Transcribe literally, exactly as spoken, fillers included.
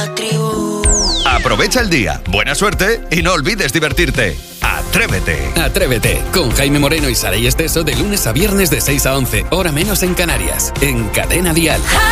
la tribu. Aprovecha el día, buena suerte y no olvides divertirte. Atrévete. Atrévete con Jaime Moreno y Saray Esteso de lunes a viernes de seis a once, hora menos en Canarias, en Cadena Dial.